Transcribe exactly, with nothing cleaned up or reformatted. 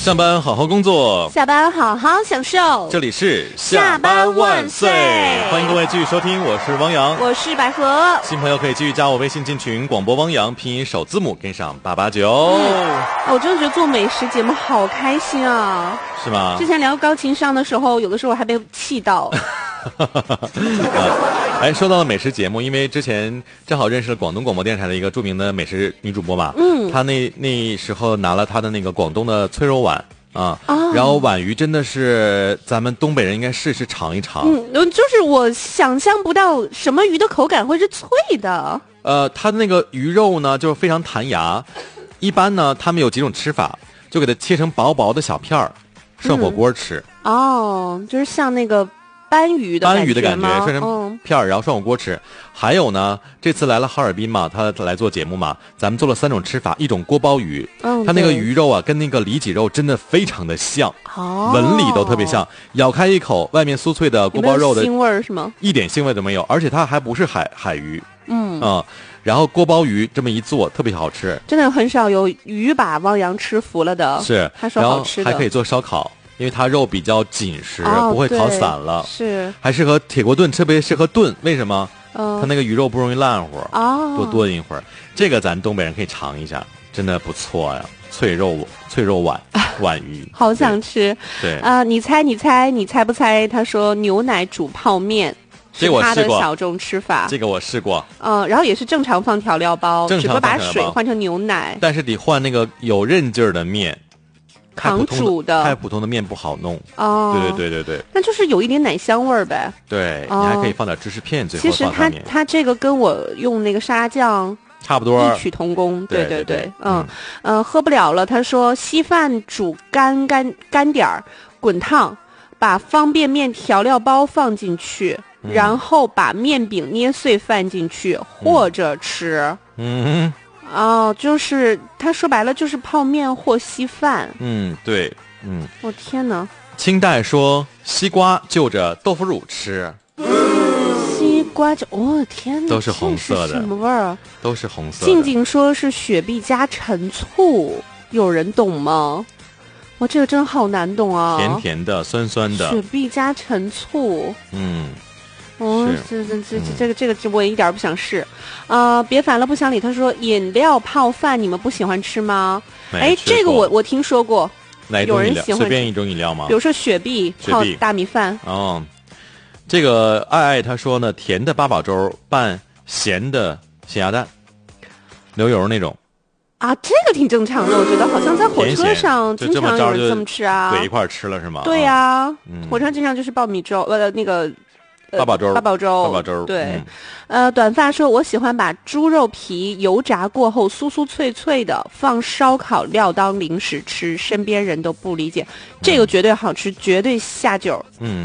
上班好好工作， 下班好好享受。 这里是下班万岁， 欢迎各位继续收听，我是汪洋， 我是百合。 新朋友可以继续加我微信进群，广播汪洋拼音首字母跟上八八九。 嗯，我真的觉得做美食节目好开心啊， 是吗？ 之前聊高情商的时候，有的时候还被气到。 哎，说到了美食节目，因为之前正好认识了广东广播电视台的一个著名的美食女主播嘛， 嗯， 她那那时候拿了她的那个广东的脆肉碗啊，哦、然后皖鱼真的是咱们东北人应该试试尝一尝。 嗯，就是我想象不到什么鱼的口感会是脆的。 呃，它的那个鱼肉呢，就是非常弹牙。一般呢，他们有几种吃法，就给它切成薄薄的小片儿，涮火锅吃。 嗯、哦，就是像那个。斑鱼的斑鱼的感觉，涮成嗯、 片儿，然后涮火锅吃。还有呢，这次来了哈尔滨嘛，他来做节目嘛，咱们做了三种吃法，一种锅包鱼， 嗯， 它那个鱼肉啊，跟那个里脊肉真的非常的像， 哦， 纹理都特别像，咬开一口，外面酥脆的锅包肉的腥味儿是吗？ 一点腥味都没有，而且它还不是海海鱼， 嗯啊、嗯，然后锅包鱼这么一做，特别好吃， 真的很少有鱼把汪洋吃服了的， 是， 他说好吃的， 然后还可以做烧烤。因为它肉比较紧实， 哦、 不会烤散了， 是还适合铁锅炖，特别适合炖。为什么？ 嗯、 它那个鱼肉不容易烂乎， 哦， 多炖一会儿。这个咱东北人可以尝一下，真的不错呀！脆肉脆肉皖皖鱼， 好想吃。 对啊、呃，你猜你猜你猜不猜？他说牛奶煮泡面。 这我他的小众吃法， 这个我试过。 嗯、呃，然后也是正常放调料包， 正常只不过把水换成牛奶， 但是得换那个有韧劲儿的面。 糖煮的太普通的面不好弄哦， 对对对对对， 那就是有一点奶香味儿呗。 对、哦，你还可以放点芝士片，最后其实它它这个跟我用那个沙拉酱差不多， 异曲同工。 对对对对, 对嗯嗯、呃，喝不了了。他说稀饭煮干干干点儿，滚烫，把方便面调料包放进去， 嗯、 然后把面饼捏碎放进去，或者吃。 嗯。 哦，就是他说白了就是泡面或稀饭。 嗯，对，嗯。 我、哦、天哪！ 清代说西瓜就着豆腐乳吃。 西瓜就，哦天哪， 都是红色的， 什么味儿啊？ 都是红色的。 静静说是雪碧加陈醋，有人懂吗？哇，这个真好难懂啊！ 甜甜的，酸酸的。 雪碧加陈醋， 嗯。 哦，这这这这个这个这我也一点不想试，啊、呃！别烦了，不想理。他说饮料泡饭你们不喜欢吃吗？哎，这个我我听说过， 哪有人喜欢随便一种饮料吗？ 比如说雪碧泡大米饭。 哦，这个爱爱他说呢，甜的八宝粥拌咸的咸鸭蛋，牛油那种。 啊，这个挺正常的，我觉得好像在火车上经常有人这么吃啊， 怼一块吃了是吗？ 对呀、啊嗯， 火车经常就是爆米粥，呃，那个。 八宝粥， 八宝粥， 八宝粥， 对、 嗯， 呃，短发说，我喜欢把猪肉皮油炸过后酥酥脆脆的，放烧烤料当零食吃，身边人都不理解，这个绝对好吃，绝对下酒。 嗯。